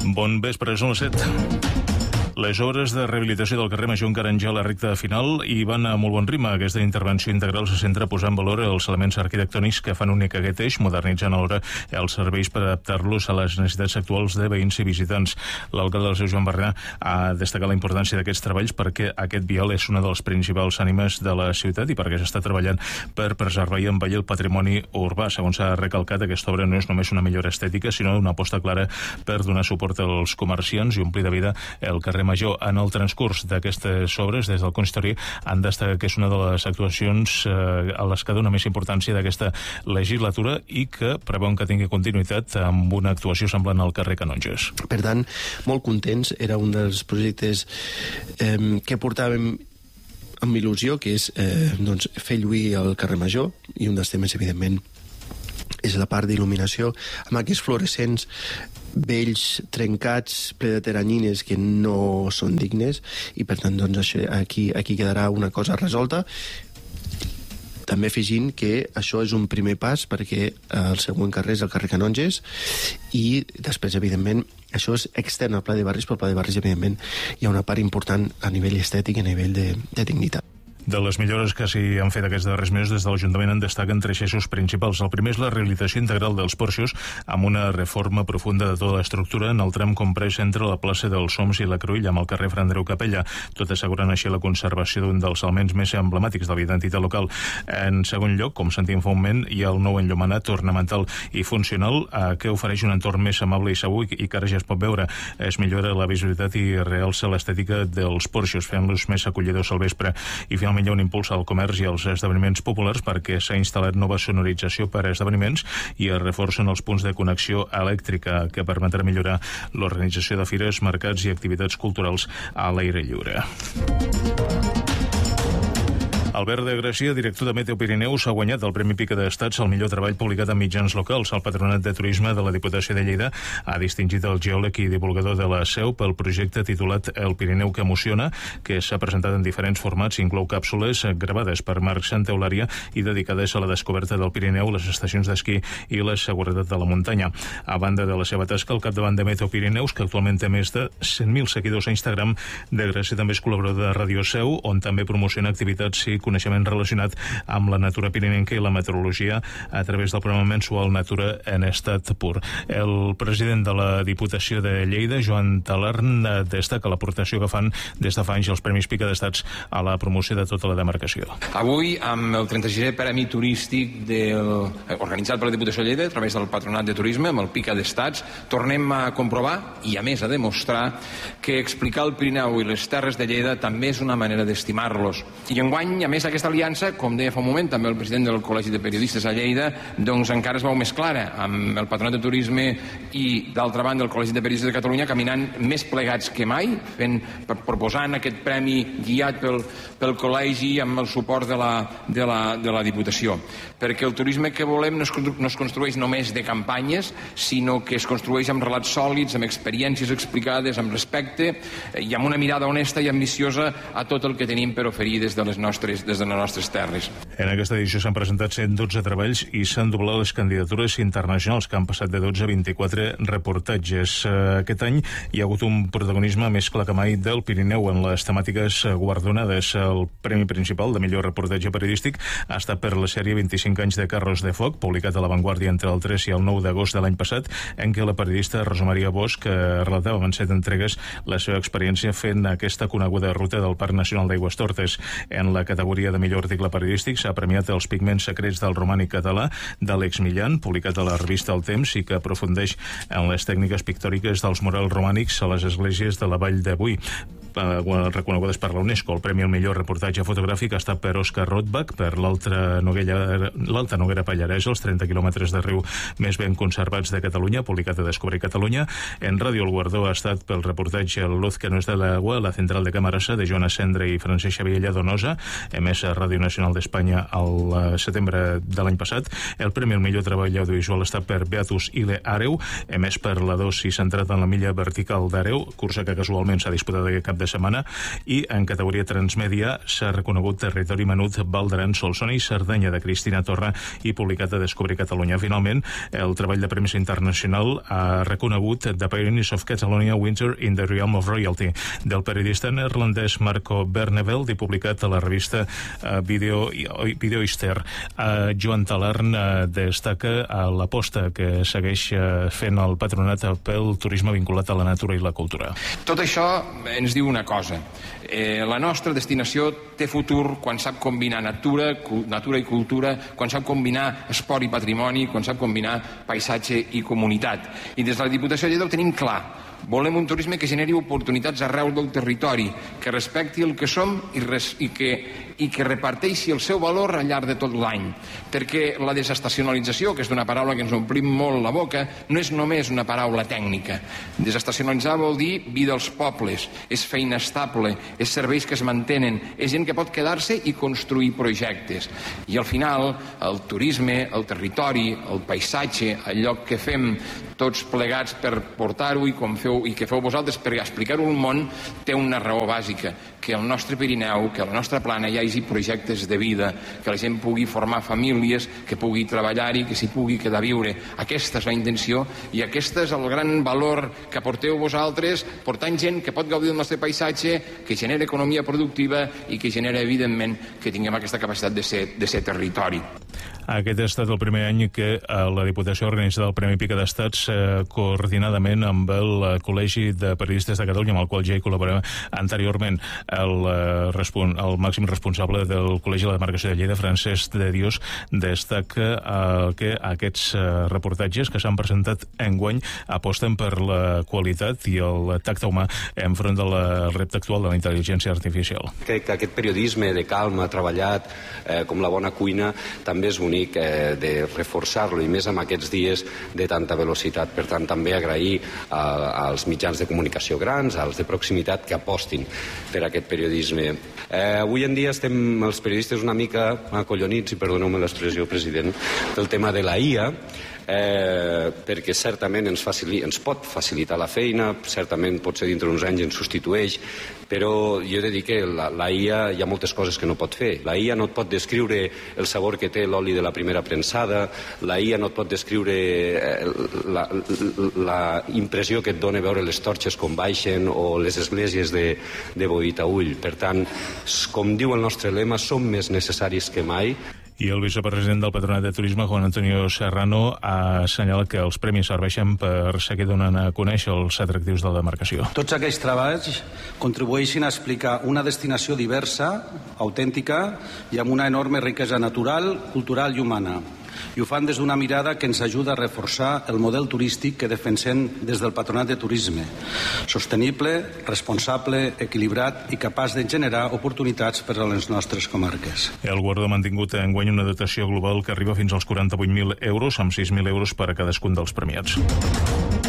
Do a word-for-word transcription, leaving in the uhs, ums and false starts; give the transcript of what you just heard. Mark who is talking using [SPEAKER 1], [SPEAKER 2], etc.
[SPEAKER 1] Bon vespre, són les set. Les obres de rehabilitació del carrer Major encara en ja la recta final i van a molt bon ritme. Aquesta intervenció integral se centra a posar en valor els elements arquitectònics que fan únic aquest eix, modernitzant alhora els serveis per adaptar-los a les necessitats actuals de veïns i visitants. L'alcalde del seu, Joan Barrera, ha destacat la importància d'aquests treballs perquè aquest vial és una de les principals ànimes de la ciutat i perquè s'està treballant per preservar i embellir el patrimoni urbà. Segons s'ha recalcat, aquesta obra no és només una millora estètica, sinó una aposta clara per donar suport als comerciants i omplir de vida el carrer Major. En el transcurs d'aquestes obres, des del consistori, han destacat que és una de les actuacions eh, a les que dona més importància d'aquesta legislatura i que preveuen que tingui continuïtat amb una actuació semblant al carrer Canonges.
[SPEAKER 2] Per tant, molt contents. Era un dels projectes eh, que portàvem amb il·lusió, que és eh, doncs, fer lluir el carrer Major, i un dels temes, evidentment, és la part d'il·luminació, amb aquests fluorescents vells, trencats, ple de teranyines que no són dignes, i per tant doncs, això, aquí, aquí quedarà una cosa resolta. També afegint que això és un primer pas perquè el següent carrer és el carrer Canonges, i després, evidentment, això és extern al pla de barris, però al pla de barris, evidentment, hi ha una part important a nivell estètic i a nivell de, de dignitat.
[SPEAKER 1] De les millores que s'hi han fet aquests darrers mesos des de l'Ajuntament en destaquen tres eixos principals. El primer és la rehabilitació integral dels porxos amb una reforma profunda de tota l'estructura en el tram comprès entre la plaça dels Soms i la Cruïlla amb el carrer Fra Andreu Capella, tot assegurant així la conservació d'un dels elements més emblemàtics de la identitat local. En segon lloc, com sentim fa un moment, hi ha el nou enllumenat ornamental i funcional eh, que ofereix un entorn més amable i segur i que ara ja es pot veure. Es millora la visibilitat i realça l'estètica dels porxos, fent-los més acollidors al vespre. I finalment hi ha un impuls al comerç i als esdeveniments populars perquè s'ha instal·lat nova sonorització per a esdeveniments i es reforcen els punts de connexió elèctrica que permetrà millorar l'organització de fires, mercats i activitats culturals a l'aire lliure. Albert de Gràcia, director de Meteo Pirineus, ha guanyat el Premi Pica d'Estats al millor treball publicat en mitjans locals. El Patronat de Turisme de la Diputació de Lleida ha distingit el geòleg i divulgador de la Seu pel projecte titulat El Pirineu que emociona, que s'ha presentat en diferents formats, inclou càpsules gravades per Marc Santaeulària i dedicades a la descoberta del Pirineu, les estacions d'esquí i la seguretat de la muntanya. A banda de la seva tasca, al capdavant de Meteo Pirineus, que actualment té més de cent mil seguidors a Instagram, de Gràcia també és col·laborador de Ràdio Seu, on també promociona activitats i coneixement relacionat amb la natura pirinenca i la meteorologia a través del programa mensual Natura en estat pur. El president de la Diputació de Lleida, Joan Talarn, destaca l'aportació que fan des de fa anys els Premis Pica d'Estats a la promoció de tota la demarcació.
[SPEAKER 3] Avui, amb el trenta-sisè Premi Turístic del... organitzat per la Diputació de Lleida a través del Patronat de Turisme, amb el Pica d'Estats, tornem a comprovar i a més a demostrar que explicar el Pirineu i les Terres de Lleida també és una manera d'estimar-los. I enguany, a més, aquesta aliança, com deia fa un moment també el president del Col·legi de Periodistes a Lleida, doncs encara es veu més clara, amb el Patronat de Turisme i, d'altra banda, el Col·legi de Periodistes de Catalunya caminant més plegats que mai, fent, proposant aquest premi guiat pel, pel Col·legi amb el suport de la, de la, de la Diputació. Perquè el turisme que volem no es, no es construeix només de campanyes, sinó que es construeix amb relats sòlids, amb experiències explicades, amb respecte i amb una mirada honesta i ambiciosa a tot el que tenim per oferir des de les nostres, des de les nostres terres.
[SPEAKER 1] En aquesta edició s'han presentat cent dotze treballs i s'han doblat les candidatures internacionals, que han passat de dotze a vint-i-quatre reportatges. Aquest any hi ha hagut un protagonisme més clar que mai del Pirineu en les temàtiques guardonades. El premi principal de millor reportatge periodístic ha estat per la sèrie vint-i-cinc anys de Carros de Foc, publicat a La Vanguardia entre el tres i el nou d'agost de l'any passat, en què la periodista Rosa Maria Bosch relatava en set entregues la seva experiència fent aquesta coneguda ruta del Parc Nacional d'Aigüestortes. En la categoria de millor article periodístic s'ha premiat Els pigments secrets del romànic català d'Àlex Millan, publicat a la revista El Temps i que aprofundeix en les tècniques pictòriques dels murals romànics a les esglésies de la Vall de Boí, reconegudes per la UNESCO. El premi al millor reportatge fotogràfic ha estat per Òscar Rotbach, per l'Alta Noguera, l'Alta Noguera Pallarès, els trenta quilòmetres de riu més ben conservats de Catalunya, publicat a Descobrir Catalunya. En ràdio el guardó ha estat pel reportatge Luz que no és de l'agua, la central de Camarasa, de Joana Cendra i Francesc Xavier Donosa, emès a Ràdio Nacional d'Espanya al setembre de l'any passat. El premi al millor treball audiovisual ha estat per Beatus Ile Àreu, emès per la dos i centrat en la milla vertical d'Àreu, cursa que casualment s'ha disputat aquest cap de setmana, i en categoria transmèdia s'ha reconegut Territori Menut, Val d'Aran, Solsona i Cerdanya, de Cristina Torra, i publicat a Descobrir Catalunya. Finalment, el treball de Premis Internacional ha reconegut The Pioneers of Catalonia, Winter in the Realm of Royalty, del periodista neerlandès Marco Berneveld, i publicat a la revista uh, Video, Video Ister. Uh, Joan Talarn uh, destaca uh, l'aposta que segueix uh, fent el patronat pel turisme vinculat a la natura i la cultura.
[SPEAKER 3] Tot això ens diu una cosa. Eh, la nostra destinació té futur quan sap combinar natura, natura i cultura, quan sap combinar esport i patrimoni, quan sap combinar paisatge i comunitat. I des de la Diputació de Lleida ho tenim clar. Volem un turisme que generi oportunitats arreu del territori, que respecti el que som i, res, i, que, i que reparteixi el seu valor al llarg de tot l'any. Perquè la desestacionalització, que és una paraula que ens omplim molt la boca, no és només una paraula tècnica. Desestacionalitzar vol dir vida als pobles, és feina estable, és serveis que es mantenen, és gent que pot quedar-se i construir projectes. I al final, el turisme, el territori, el paisatge, el lloc que fem tots plegats per portar-ho i com feu i que feu vosaltres per explicar-ho al món, té una raó bàsica, que al nostre Pirineu, que a la nostra plana hi hagi projectes de vida, que la gent pugui formar famílies, que pugui treballar-hi, que s'hi pugui quedar a viure. Aquesta és la intenció i aquest és el gran valor que aporteu vosaltres, portant gent que pot gaudir del nostre paisatge, que genera economia productiva i que genera, evidentment, que tinguem aquesta capacitat de ser, de ser territori.
[SPEAKER 1] Aquest ha estat el primer any que la Diputació ha organitzat el Premi Pica d'Estats eh, coordinadament amb el Col·legi de Periodistes de Catalunya, amb el qual ja hi col·laborem anteriorment. El, eh, respon, el màxim responsable del Col·legi de la Demarcació de Lleida, Francesc de Dios, destaca eh, que aquests eh, reportatges que s'han presentat enguany aposten per la qualitat i el tacte humà enfront del repte actual de la intel·ligència artificial.
[SPEAKER 4] Crec que aquest periodisme de calma, treballat, eh, com la bona cuina, també és bonic eh, de reforçar-lo, i més amb aquests dies de tanta velocitat. Per tant, també agrair a, als mitjans de comunicació grans, als de proximitat, que apostin per aquest periodisme. Eh, avui en dia estem els periodistes una mica acollonits, i perdoneu-me l'expressió, president, del tema de la I A, eh, perquè certament ens, facili, ens pot facilitar la feina, certament potser dintre d'uns anys ens substitueix, però jo he de dir que la, la I A hi ha moltes coses que no pot fer. La I A no et pot descriure el sabor que té l'oli de la primera premsada, la I A no et pot descriure la, la, la impressió que et dona veure les torxes com baixen o les esglésies de, de Boïtaüll. Per tant, com diu el nostre lema, som més necessaris que mai.
[SPEAKER 1] I el vicepresident del Patronat de Turisme, Juan Antonio Serrano, ha assenyalat que els premis serveixen per seguir donant a conèixer els atractius de la demarcació.
[SPEAKER 5] Tots aquests treballs contribueixen a explicar una destinació diversa, autèntica i amb una enorme riquesa natural, cultural i humana. I ho fan des d'una mirada que ens ajuda a reforçar el model turístic que defensem des del Patronat de Turisme, sostenible, responsable, equilibrat i capaç de generar oportunitats per a les nostres comarques.
[SPEAKER 1] El guardó ha mantingut enguany una dotació global que arriba fins als quaranta-vuit mil euros, amb sis mil euros per a cadascun dels premiats.